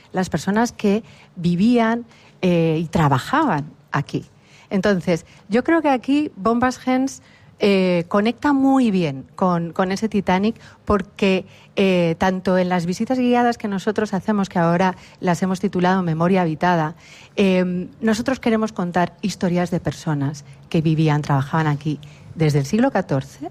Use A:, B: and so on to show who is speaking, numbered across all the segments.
A: las personas que vivían y trabajaban aquí. Entonces, yo creo que aquí Bombas Gens conecta muy bien con ese Titanic, porque tanto en las visitas guiadas que nosotros hacemos, que ahora las hemos titulado Memoria Habitada, nosotros queremos contar historias de personas que vivían, trabajaban aquí desde el siglo XIV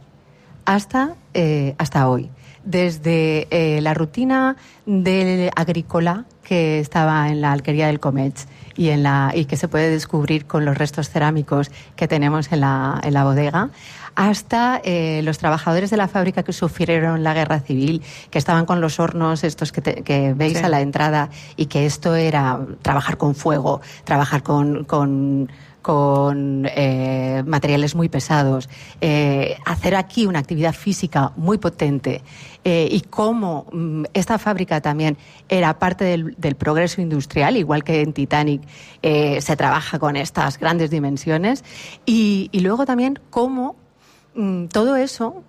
A: hasta hoy. Desde la rutina del agrícola que estaba en la alquería del Comech y que se puede descubrir con los restos cerámicos que tenemos en la bodega, hasta los trabajadores de la fábrica que sufrieron la guerra civil, que estaban con los hornos estos que veis a la entrada, y que esto era trabajar con fuego, trabajar con materiales muy pesados, hacer aquí una actividad física muy potente, y cómo esta fábrica también era parte del progreso industrial, igual que en Titanic se trabaja con estas grandes dimensiones, y luego también cómo todo eso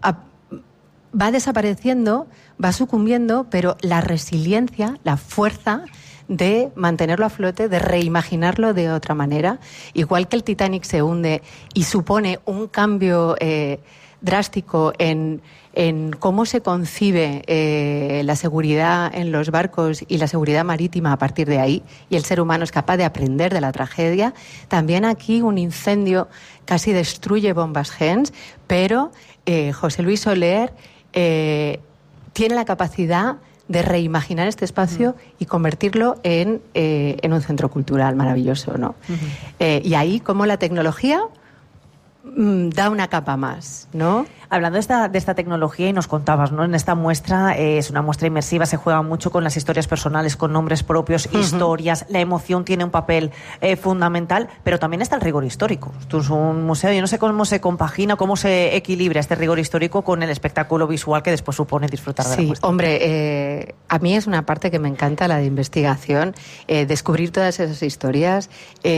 A: va desapareciendo, va sucumbiendo, pero la resiliencia, la fuerza de mantenerlo a flote, de reimaginarlo de otra manera, igual que el Titanic se hunde y supone un cambio drástico en cómo se concibe la seguridad en los barcos y la seguridad marítima a partir de ahí, y el ser humano es capaz de aprender de la tragedia. También aquí un incendio casi destruye Bombas Gens, pero José Luis Soler tiene la capacidad de reimaginar este espacio y convertirlo en un centro cultural maravilloso, ¿no? Y ahí, como la tecnología da una capa más, ¿no?
B: Hablando de esta tecnología, y nos contabas, ¿no? En esta muestra, es una muestra inmersiva, se juega mucho con las historias personales, con nombres propios, historias, la emoción tiene un papel fundamental, pero también está el rigor histórico. Esto es un museo, yo no sé cómo se compagina, cómo se equilibra este rigor histórico con el espectáculo visual que después supone disfrutar de la muestra.
A: Hombre, a mí es una parte que me encanta, la de investigación, descubrir todas esas historias.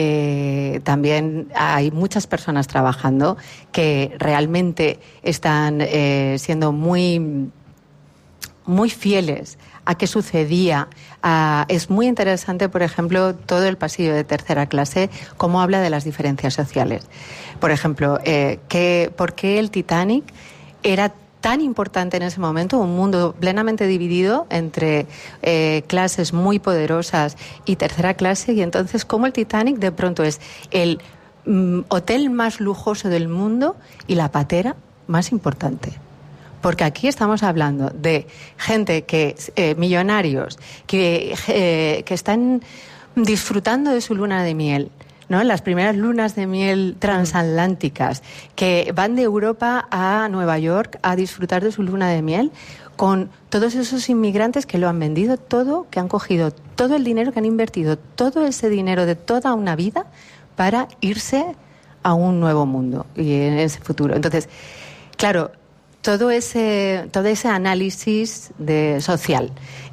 A: También hay muchas personas trabajando que realmente están siendo muy, muy fieles a qué sucedía. Es muy interesante, por ejemplo, todo el pasillo de tercera clase, cómo habla de las diferencias sociales. Por ejemplo, ¿por qué el Titanic era tan importante en ese momento? Un mundo plenamente dividido entre clases muy poderosas y tercera clase, y entonces cómo el Titanic de pronto es el hotel más lujoso del mundo y la patera más importante. Porque aquí estamos hablando de gente millonarios, que están disfrutando de su luna de miel, ¿no? Las primeras lunas de miel transatlánticas, que van de Europa a Nueva York a disfrutar de su luna de miel, con todos esos inmigrantes que lo han vendido todo, que han cogido todo el dinero, que han invertido todo ese dinero de toda una vida para irse a un nuevo mundo y en ese futuro. Entonces, claro, todo ese análisis social,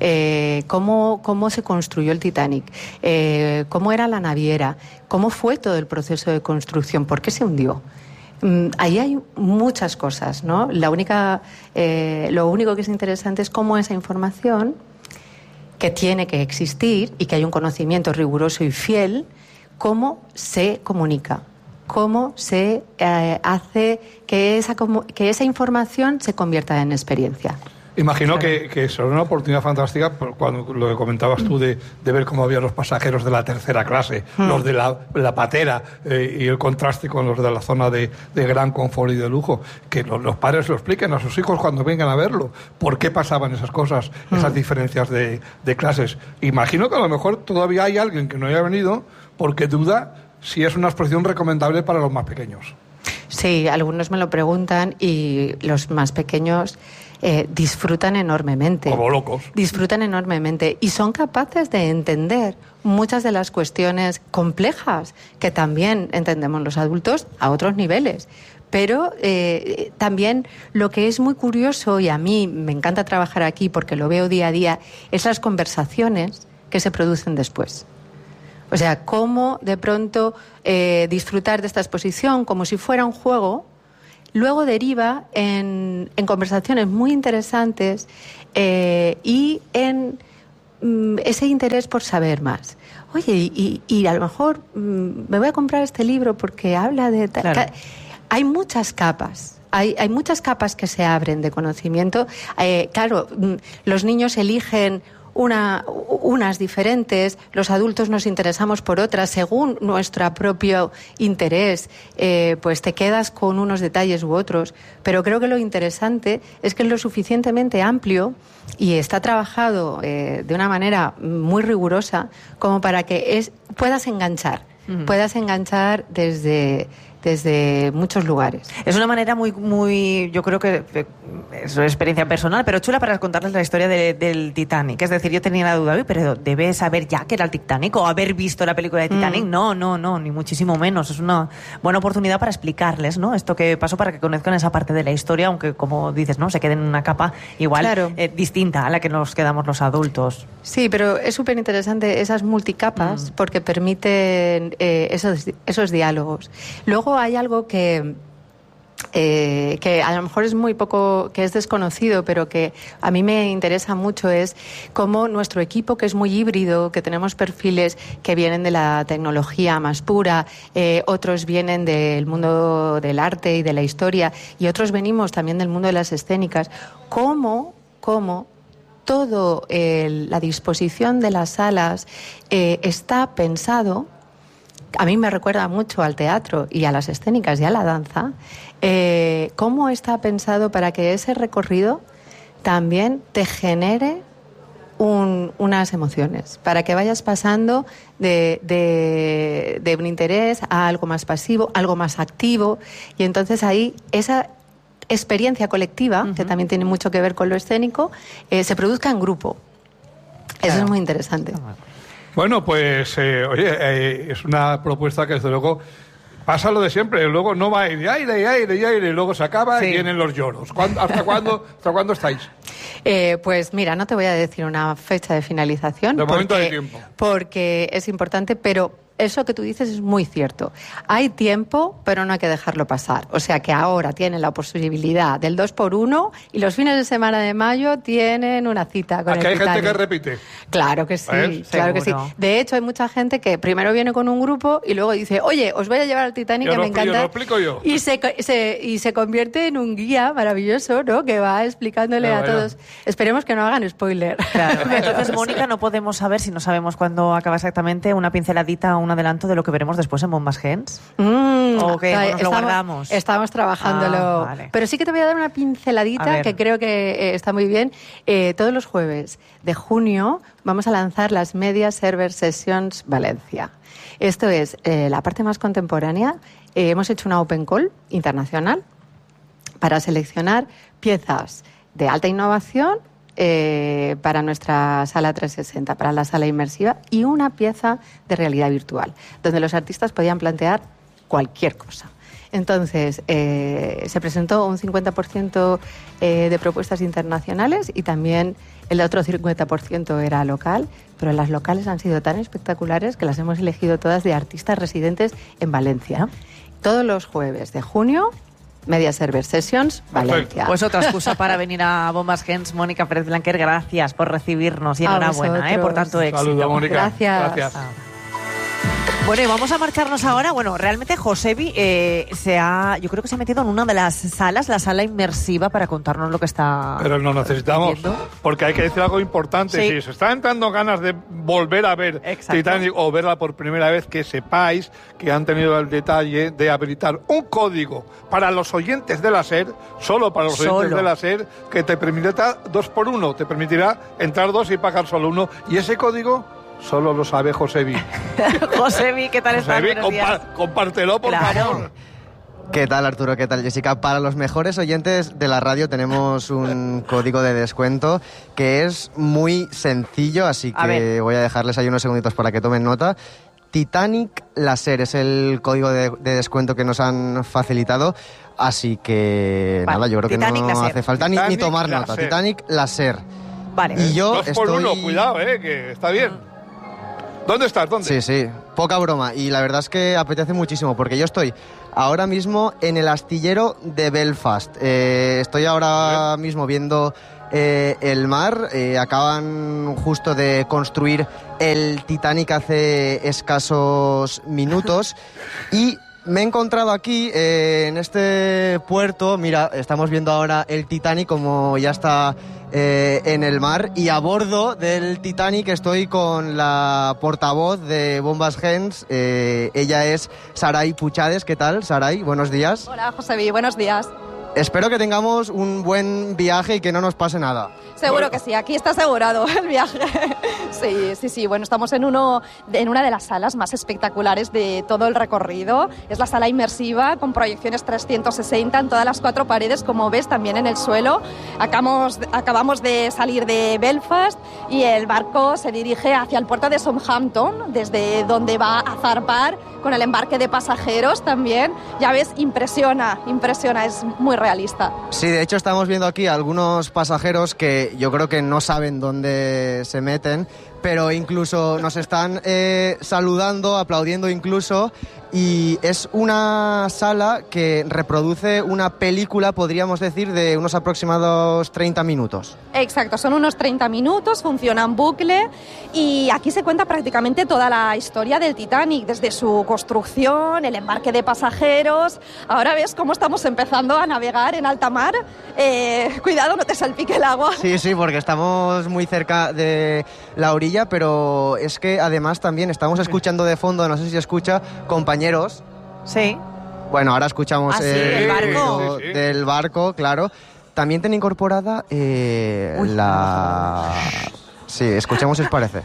A: cómo se construyó el Titanic, cómo era la naviera, cómo fue todo el proceso de construcción, por qué se hundió. Ahí hay muchas cosas, ¿no? Lo único que es interesante es cómo esa información, que tiene que existir y que hay un conocimiento riguroso y fiel, cómo se comunica, cómo se hace que esa información se convierta en experiencia.
C: Imagino que será una oportunidad fantástica, cuando lo que comentabas tú de ver cómo había los pasajeros de la tercera clase, los de la patera, y el contraste con los de la zona de gran confort y de lujo, que los padres lo expliquen a sus hijos cuando vengan a verlo, por qué pasaban esas cosas, esas diferencias de clases. Imagino que a lo mejor todavía hay alguien que no haya venido porque duda si es una exposición recomendable para los más pequeños.
A: Sí, algunos me lo preguntan, y los más pequeños disfrutan enormemente.
C: Como locos.
A: Disfrutan enormemente y son capaces de entender muchas de las cuestiones complejas que también entendemos los adultos a otros niveles. Pero también lo que es muy curioso, y a mí me encanta trabajar aquí porque lo veo día a día, es las conversaciones que se producen después. O sea, cómo de pronto disfrutar de esta exposición como si fuera un juego, luego deriva en conversaciones muy interesantes y en ese interés por saber más. Oye, y a lo mejor me voy a comprar este libro porque habla de...
B: Claro.
A: Hay muchas capas. Hay muchas capas que se abren de conocimiento. Claro, los niños eligen unas diferentes, los adultos nos interesamos por otras, según nuestro propio interés, pues te quedas con unos detalles u otros, pero creo que lo interesante es que es lo suficientemente amplio y está trabajado de una manera muy rigurosa como para que puedas enganchar desde muchos lugares.
B: Es una manera muy, yo creo que es una experiencia personal, pero chula para contarles la historia del Titanic. Es decir, yo tenía la duda, pero ¿debes saber ya que era el Titanic o haber visto la película de Titanic? No, ni muchísimo menos. Es una buena oportunidad para explicarles, ¿no? Esto que pasó, para que conozcan esa parte de la historia, aunque, como dices, ¿no? Se queden en una capa igual distinta a la que nos quedamos los adultos.
A: Sí, pero es súper interesante esas multicapas porque permiten esos diálogos. Luego hay algo que a lo mejor es muy poco, que es desconocido, pero que a mí me interesa mucho, es cómo nuestro equipo, que es muy híbrido, que tenemos perfiles que vienen de la tecnología más pura, otros vienen del mundo del arte y de la historia, y otros venimos también del mundo de las escénicas, cómo todo la disposición de las salas está pensado. A mí me recuerda mucho al teatro y a las escénicas y a la danza, cómo está pensado para que ese recorrido también te genere unas emociones, para que vayas pasando de un interés a algo más pasivo, algo más activo, y entonces ahí esa experiencia colectiva, que también tiene mucho que ver con lo escénico, se produzca en grupo. Eso es muy interesante.
C: Bueno, pues, oye, es una propuesta que desde luego pasa lo de siempre, luego no va a ir de aire, y luego se acaba y vienen los lloros. ¿Hasta cuándo estáis?
A: Pues mira, no te voy a decir una fecha de finalización.
C: De momento hay tiempo.
A: Porque es importante, pero eso que tú dices es muy cierto. Hay tiempo, pero no hay que dejarlo pasar. O sea que ahora tienen la posibilidad del 2x1 y los fines de semana de mayo tienen una cita con el Titanic.
C: ¿Hay gente que repite?
A: Claro que sí, claro que sí. De hecho, hay mucha gente que primero viene con un grupo y luego dice, oye, os voy a llevar al Titanic, que me encanta.
C: Yo lo explico yo.
A: Y se convierte en un guía maravilloso, ¿no? Que va explicándole a todos. Esperemos que no hagan spoiler.
B: Claro. Entonces, Mónica, no podemos saber, si no sabemos cuándo acaba exactamente, una pinceladita, un adelanto de lo que veremos después en Bombas Gens. ¿O qué? ¿Nos lo guardamos?
A: Estamos trabajándolo.
B: Vale.
A: Pero sí que te voy a dar una pinceladita que creo que está muy bien. Todos los jueves de junio vamos a lanzar las Media Server Sessions Valencia. Esto es la parte más contemporánea. Hemos hecho una open call internacional para seleccionar piezas de alta innovación para nuestra sala 360, para la sala inmersiva, y una pieza de realidad virtual, donde los artistas podían plantear cualquier cosa. Entonces, se presentó un 50% de propuestas internacionales y también el otro 50% era local, pero las locales han sido tan espectaculares que las hemos elegido todas de artistas residentes en Valencia. Todos los jueves de junio, Media Server Sessions, Valencia.
B: Pues otra excusa para venir a Bombas Gens. Mónica Pérez Blanquer, gracias por recibirnos y enhorabuena por tanto éxito.
C: Saludos, Mónica.
A: Gracias.
B: Bueno, y vamos a marcharnos ahora. Bueno, realmente Josebi yo creo que se ha metido en una de las salas, la sala inmersiva, para contarnos lo que está.
C: Pero nos necesitamos,
B: viendo.
C: porque hay que decir algo importante.
B: Sí.
C: Si os están entrando ganas de volver a ver Titanic o verla por primera vez, que sepáis que han tenido el detalle de habilitar un código para los oyentes de la SER, solo para los oyentes de la SER, que te permitirá 2x1, te permitirá entrar 2 y pagar solo 1. Y ese código solo lo sabe Josebi.
B: Josebi, ¿qué tal estás?
C: Josebi, compártelo, por favor.
D: ¿Qué tal, Arturo? ¿Qué tal, Jessica? Para los mejores oyentes de la radio tenemos un código de descuento que es muy sencillo, así que voy a dejarles ahí unos segunditos para que tomen nota. Titanic Laser es el código de descuento que nos han facilitado, así que nada, yo creo que
B: Titanic
D: no
B: Laser.
D: hace falta ni tomar
C: Laser.
D: nota. Titanic Laser.
B: Vale.
D: Y yo
C: 2x1, cuidado, que está bien. ¿Dónde estás? ¿Dónde?
D: Sí, poca broma. Y la verdad es que apetece muchísimo, porque yo estoy ahora mismo en el astillero de Belfast. Estoy ahora mismo viendo el mar. Acaban justo de construir el Titanic hace escasos minutos y me he encontrado aquí en este puerto. Mira, estamos viendo ahora el Titanic como ya está en el mar, y a bordo del Titanic estoy con la portavoz de Bombas Gens. Ella es Saray Puchades. ¿Qué tal, Saray? Buenos días.
E: Hola, Josebi, buenos días.
D: Espero que tengamos un buen viaje y que no nos pase nada.
E: Seguro que sí, aquí está asegurado el viaje. Sí. Bueno, estamos en una de las salas más espectaculares de todo el recorrido. Es la sala inmersiva con proyecciones 360 en todas las 4 paredes, como ves, también en el suelo. Acabamos de salir de Belfast y el barco se dirige hacia el puerto de Southampton, desde donde va a zarpar con el embarque de pasajeros también. Ya ves, impresiona, es muy realista.
D: Sí, de hecho estamos viendo aquí algunos pasajeros que yo creo que no saben dónde se meten, pero incluso nos están saludando, aplaudiendo incluso, y es una sala que reproduce una película, podríamos decir, de unos aproximados 30 minutos.
E: Exacto, son unos 30 minutos, funciona en bucle y aquí se cuenta prácticamente toda la historia del Titanic, desde su construcción, el embarque de pasajeros. Ahora ves cómo estamos empezando a navegar en alta mar. Cuidado, no te salpique el agua.
D: Sí, porque estamos muy cerca de la orilla, pero es que además también estamos escuchando de fondo, no sé si se escucha, compañeros.
B: Sí.
D: Bueno, ahora escuchamos
B: el barco.
D: Del barco, claro. También tiene incorporada la... Sí, escuchemos si os parece.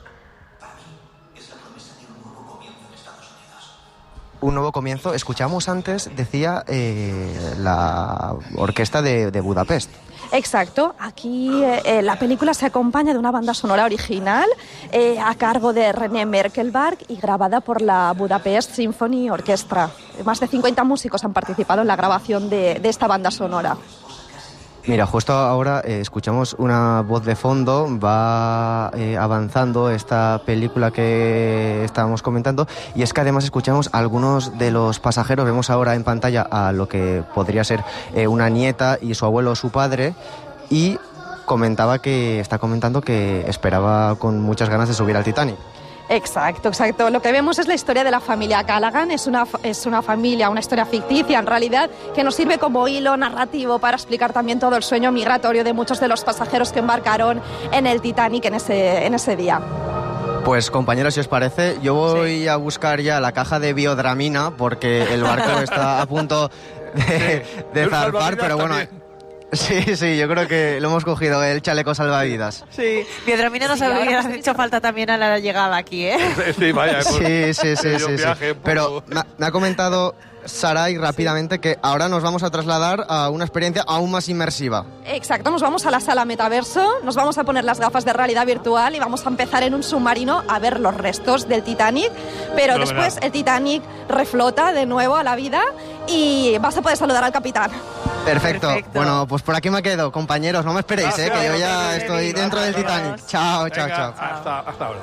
D: Un nuevo comienzo. Escuchamos antes, decía, la orquesta de Budapest.
E: Exacto, aquí la película se acompaña de una banda sonora original a cargo de René Merkelberg y grabada por la Budapest Symphony Orchestra. Más de 50 músicos han participado en la grabación de esta banda sonora.
D: Mira, justo ahora escuchamos una voz de fondo, va avanzando esta película que estábamos comentando, y es que además escuchamos a algunos de los pasajeros. Vemos ahora en pantalla a lo que podría ser una nieta y su abuelo o su padre, y está comentando que esperaba con muchas ganas de subir al Titanic.
E: Exacto. Lo que vemos es la historia de la familia Callaghan. Es una familia, una historia ficticia en realidad, que nos sirve como hilo narrativo para explicar también todo el sueño migratorio de muchos de los pasajeros que embarcaron en el Titanic en ese día.
D: Pues compañeros, si os parece, yo voy a buscar ya la caja de biodramina porque el barco está a punto de zarpar, pero bueno... Sí, yo creo que lo hemos cogido, el chaleco salvavidas.
B: Sí, biodramina nos habría hecho falta también a la llegada aquí, ¿eh?
C: Sí, vaya.
D: Sí. Pero me ha comentado Saray rápidamente que ahora nos vamos a trasladar a una experiencia aún más inmersiva.
E: Exacto, nos vamos a la sala metaverso, nos vamos a poner las gafas de realidad virtual y vamos a empezar en un submarino a ver los restos del Titanic, pero después el Titanic reflota de nuevo a la vida y vas a poder saludar al capitán.
D: Perfecto. Bueno, pues por aquí me quedo, compañeros, no me esperéis, que yo ya estoy dentro del Titanic. Chao.
C: Hasta ahora.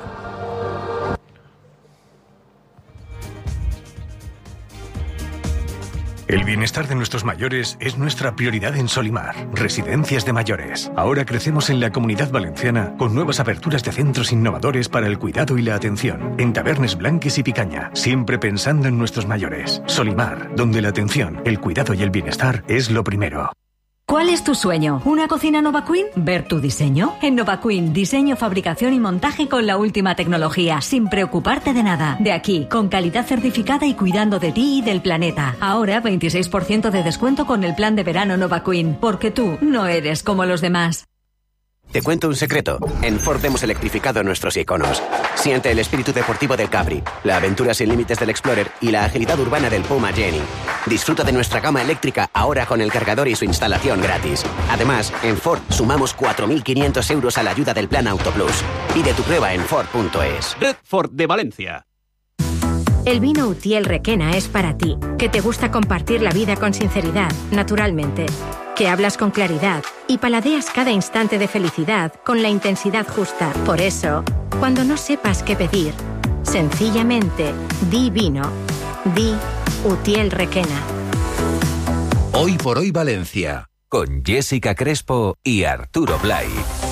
F: El bienestar de nuestros mayores es nuestra prioridad en Solimar, Residencias de Mayores. Ahora crecemos en la Comunidad Valenciana con nuevas aperturas de centros innovadores para el cuidado y la atención, en Tabernes Blanques y Picaña, siempre pensando en nuestros mayores. Solimar, donde la atención, el cuidado y el bienestar es lo primero.
G: ¿Cuál es tu sueño? ¿Una cocina Nova Queen? ¿Ver tu diseño? En Nova Queen, diseño, fabricación y montaje con la última tecnología, sin preocuparte de nada. De aquí, con calidad certificada y cuidando de ti y del planeta. Ahora 26% de descuento con el plan de verano Nova Queen, porque tú no eres como los demás.
H: Te cuento un secreto. En Ford hemos electrificado nuestros iconos. Siente el espíritu deportivo del Capri, la aventura sin límites del Explorer y la agilidad urbana del Puma Jenny. Disfruta de nuestra gama eléctrica ahora con el cargador y su instalación gratis. Además, en Ford sumamos 4.500 euros a la ayuda del Plan Auto Plus. Pide tu prueba en Ford.es.
I: Red Ford de Valencia.
J: El vino Utiel Requena es para ti, que te gusta compartir la vida con sinceridad, naturalmente, que hablas con claridad y paladeas cada instante de felicidad con la intensidad justa. Por eso, cuando no sepas qué pedir, sencillamente di vino, di Utiel Requena.
K: Hoy por hoy Valencia.
I: con Jessica Crespo y Arturo Blay.